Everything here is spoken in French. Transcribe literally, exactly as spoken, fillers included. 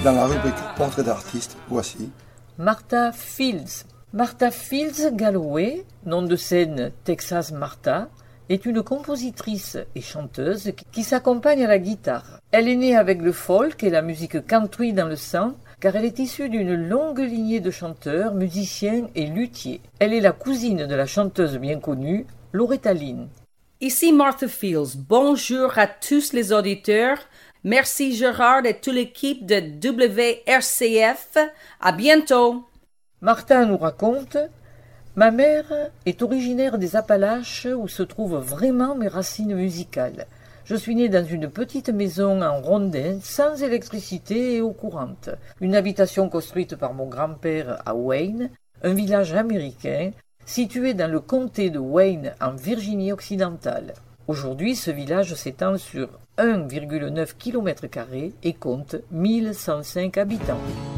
Dans la rubrique Portrait d'artiste, voici Martha Fields. Martha Fields Galloway, nom de scène Texas Martha, est une compositrice et chanteuse qui s'accompagne à la guitare. Elle est née avec le folk et la musique country dans le sang, car elle est issue d'une longue lignée de chanteurs, musiciens et luthiers. Elle est la cousine de la chanteuse bien connue, Loretta Lynn. Ici Martha Fields. Bonjour à tous les auditeurs. Merci Gérard et toute l'équipe de W R C F. À bientôt. Martha nous raconte « Ma mère est originaire des Appalaches où se trouvent vraiment mes racines musicales. Je suis née dans une petite maison en rondin, sans électricité et eau courante. Une habitation construite par mon grand-père à Wayne, un village américain situé dans le comté de Wayne en Virginie occidentale. Aujourd'hui, ce village s'étend sur un virgule neuf kilomètres carrés et compte mille cent cinq habitants.